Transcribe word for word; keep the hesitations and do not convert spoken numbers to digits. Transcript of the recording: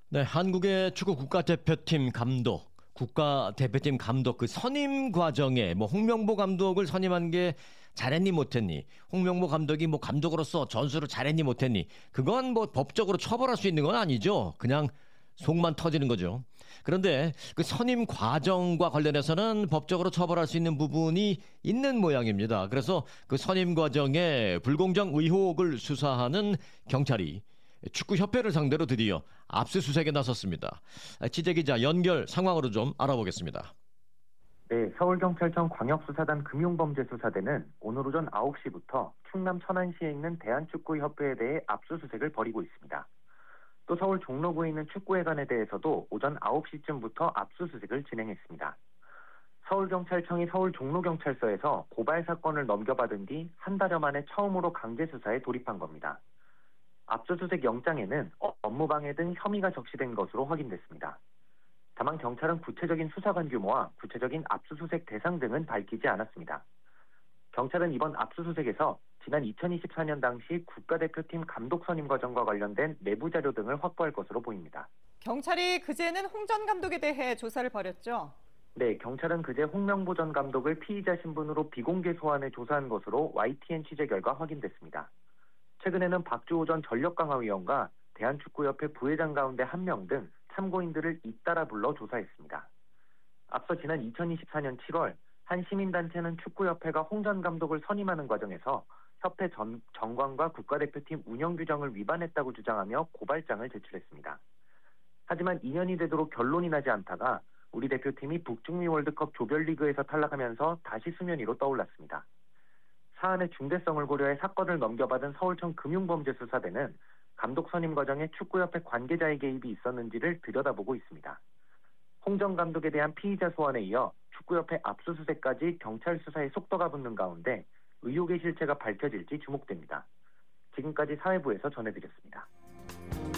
네, 한국의 축구 국가대표팀 감독, 국가대표팀 감독 그 선임 과정에 뭐 홍명보 감독을 선임한 게 잘했니 못했니, 홍명보 감독이 뭐 감독으로서 전술을 잘했니 못했니, 그건 뭐 법적으로 처벌할 수 있는 건 아니죠. 그냥 속만 터지는 거죠. 그런데 그 선임 과정과 관련해서는 법적으로 처벌할 수 있는 부분이 있는 모양입니다. 그래서 그 선임 과정에 불공정 의혹을 수사하는 경찰이 축구협회를 상대로 드디어 압수수색에 나섰습니다. 취재기자 연결 상황으로 좀 알아보겠습니다. 네, 서울경찰청 광역수사단 금융범죄수사대는 오늘 오전 아홉 시부터 충남 천안시에 있는 대한축구협회에 대해 압수수색을 벌이고 있습니다. 또 서울 종로구에 있는 축구회관에 대해서도 오전 아홉 시쯤부터 압수수색을 진행했습니다. 서울경찰청이 서울 종로경찰서에서 고발 사건을 넘겨받은 뒤 한 달여 만에 처음으로 강제수사에 돌입한 겁니다. 압수수색 영장에는 업무방해 등 혐의가 적시된 것으로 확인됐습니다. 다만 경찰은 구체적인 수사관 규모와 구체적인 압수수색 대상 등은 밝히지 않았습니다. 경찰은 이번 압수수색에서 지난 이천이십사 년 당시 국가대표팀 감독 선임 과정과 관련된 내부 자료 등을 확보할 것으로 보입니다. 경찰이 그제는 홍 전 감독에 대해 조사를 벌였죠? 네, 경찰은 그제 홍명보 전 감독을 피의자 신분으로 비공개 소환해 조사한 것으로 와이티엔 취재 결과 확인됐습니다. 최근에는 박주호 전 전력강화위원과 대한축구협회 부회장 가운데 한 명 등 참고인들을 잇따라 불러 조사했습니다. 앞서 지난 이천이십사 년 칠월 한 시민단체는 축구협회가 홍 전 감독을 선임하는 과정에서 협회 전, 정관과 국가대표팀 운영 규정을 위반했다고 주장하며 고발장을 제출했습니다. 하지만 이 년이 되도록 결론이 나지 않다가 우리 대표팀이 북중미 월드컵 조별리그에서 탈락하면서 다시 수면 위로 떠올랐습니다. 사안의 중대성을 고려해 사건을 넘겨받은 서울청 금융범죄수사대는 감독 선임 과정에 축구협회 관계자의 개입이 있었는지를 들여다보고 있습니다. 홍 전 감독에 대한 피의자 소환에 이어 축구협회 압수수색까지 경찰 수사에 속도가 붙는 가운데 의혹의 실체가 밝혀질지 주목됩니다. 지금까지 사회부에서 전해드렸습니다.